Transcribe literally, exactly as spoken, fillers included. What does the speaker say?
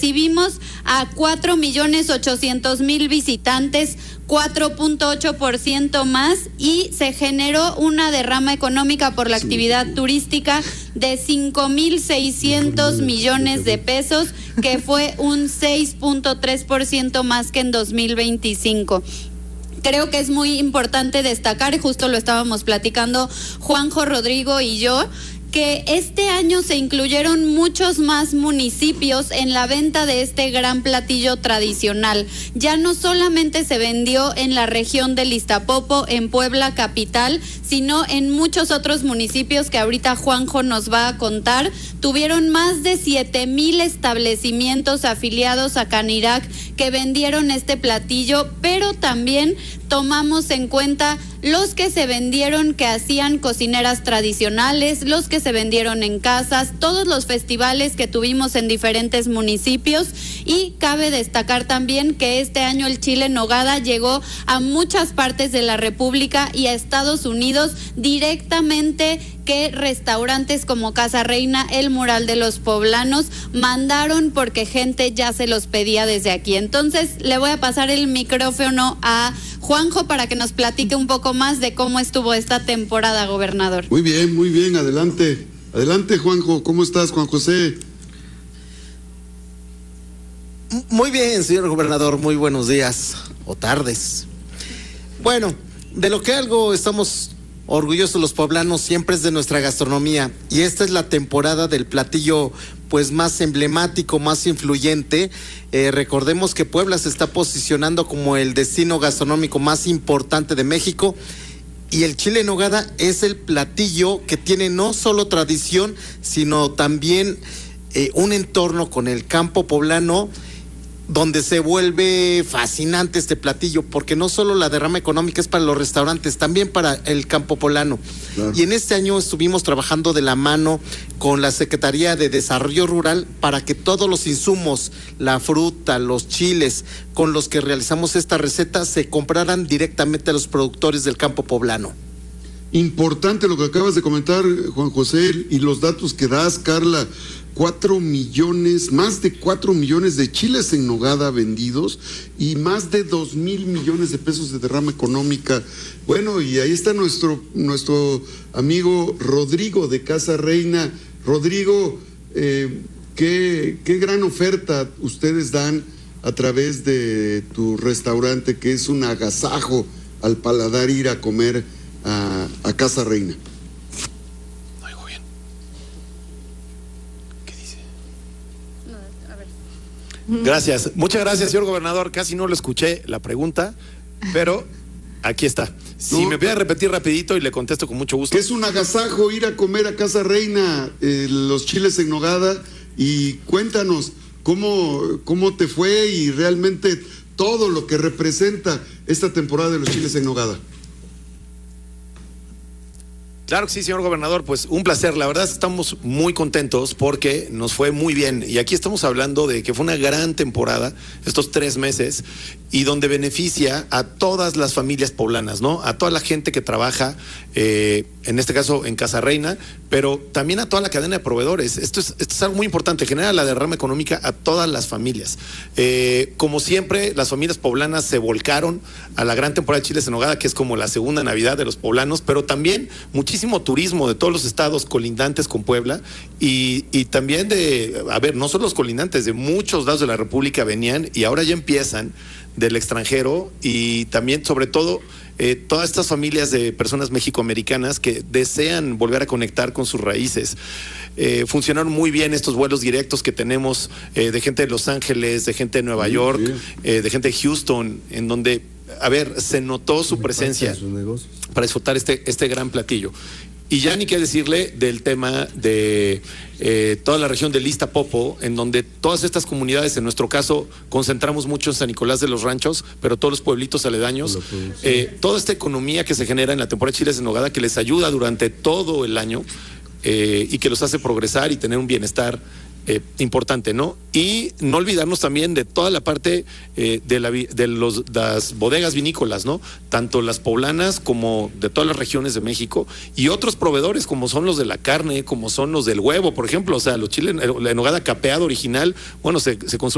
recibimos a cuatro millones ochocientos mil visitantes, cuatro punto ocho por ciento más, y se generó una derrama económica por la actividad turística de cinco mil seiscientos millones de pesos, que fue un seis punto tres por ciento más que en dos mil veinticinco. Creo que es muy importante destacar, y justo lo estábamos platicando Juanjo, Rodrigo y yo, que este año se incluyeron muchos más municipios en la venta de este gran platillo tradicional. Ya no solamente se vendió en la región del Iztapopo, en Puebla capital, sino en muchos otros municipios que ahorita Juanjo nos va a contar. Tuvieron más de siete mil establecimientos afiliados a Canirac que vendieron este platillo, pero también tomamos en cuenta los que se vendieron que hacían cocineras tradicionales, los que se vendieron en casas, todos los festivales que tuvimos en diferentes municipios, y cabe destacar también que este año el chile en nogada llegó a muchas partes de la República y a Estados Unidos directamente, que restaurantes como Casa Reina, El Mural de los Poblanos mandaron porque gente ya se los pedía desde aquí. Entonces le voy a pasar el micrófono a Juanjo para que nos platique un poco más de cómo estuvo esta temporada, gobernador. Muy bien, muy bien, adelante. Adelante, Juanjo. ¿Cómo estás, Juan José? Muy bien, señor gobernador, muy buenos días o tardes. Bueno, de lo que algo estamos orgullosos los poblanos siempre es de nuestra gastronomía, y esta es la temporada del platillo pues más emblemático, más influyente. Eh, recordemos que Puebla se está posicionando como el destino gastronómico más importante de México, y el chile en nogada es el platillo que tiene no solo tradición, sino también eh, un entorno con el campo poblano, donde se vuelve fascinante este platillo, porque no solo la derrama económica es para los restaurantes, también para el campo poblano. Claro. Y en este año estuvimos trabajando de la mano con la Secretaría de Desarrollo Rural para que todos los insumos, la fruta, los chiles con los que realizamos esta receta se compraran directamente a los productores del campo poblano. Importante lo que acabas de comentar, Juan José, y los datos que das, Carla. Cuatro millones, más de cuatro millones de chiles en nogada vendidos y más de dos mil millones de pesos de derrama económica. Bueno, y ahí está nuestro, nuestro amigo Rodrigo de Casa Reina. Rodrigo, eh, ¿qué, qué gran oferta ustedes dan a través de tu restaurante, que es un agasajo al paladar ir a comer a, a Casa Reina? Gracias, muchas gracias, señor gobernador. Casi no lo escuché la pregunta, pero aquí está. Si no, me puede repetir rapidito y le contesto con mucho gusto. Que es un agasajo ir a comer a Casa Reina eh, los chiles en nogada, y cuéntanos cómo, cómo te fue y realmente todo lo que representa esta temporada de los chiles en nogada. Claro que sí, señor gobernador, pues un placer. La verdad estamos muy contentos porque nos fue muy bien, y aquí estamos hablando de que fue una gran temporada estos tres meses, y donde beneficia a todas las familias poblanas, ¿no? A toda la gente que trabaja, eh, en este caso en Casa Reina, pero también a toda la cadena de proveedores. Esto es, esto es algo muy importante, genera la derrama económica a todas las familias. Eh, como siempre, las familias poblanas se volcaron a la gran temporada de chiles en nogada, que es como la segunda Navidad de los poblanos, pero también muchísimo turismo de todos los estados colindantes con Puebla, y, y también de, a ver, no solo los colindantes, de muchos lados de la República venían, y ahora ya empiezan del extranjero, y también sobre todo eh, todas estas familias de personas mexicoamericanas que desean volver a conectar con sus raíces. Eh, funcionaron muy bien estos vuelos directos que tenemos eh, de gente de Los Ángeles, de gente de Nueva York, eh, de gente de Houston, en donde, a ver, se notó su presencia para disfrutar este, este gran platillo. Y ya ni qué decirle del tema de eh, toda la región del Iztapopo, en donde todas estas comunidades, en nuestro caso, concentramos mucho en San Nicolás de los Ranchos, pero todos los pueblitos aledaños, eh, toda esta economía que se genera en la temporada de chiles en nogada, que les ayuda durante todo el año eh, y que los hace progresar y tener un bienestar Eh, importante, ¿no? Y no olvidarnos también de toda la parte eh, de, la, de los, las bodegas vinícolas, ¿no? Tanto las poblanas como de todas las regiones de México, y otros proveedores como son los de la carne, como son los del huevo, por ejemplo. O sea, los chiles, la nogada capeado original, bueno, se, se consume